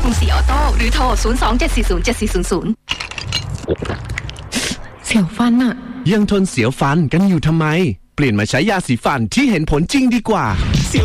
กรุงศรีออโต้หรือโทร02-740-7400 เสียวฟันอะยังทนเสียวฟันกันอยู่ทำไมเปลี่ยนมาใช้ยาสีฟันที่เห็นผลจริงดีกว่า